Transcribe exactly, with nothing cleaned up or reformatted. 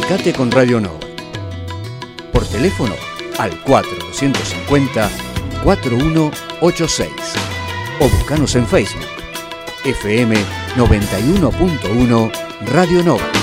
Comunicate con Radio Nova. Por teléfono al cuatro dos cinco cero cuatro uno ocho seis o buscanos en Facebook F M noventa y uno punto uno Radio Nova.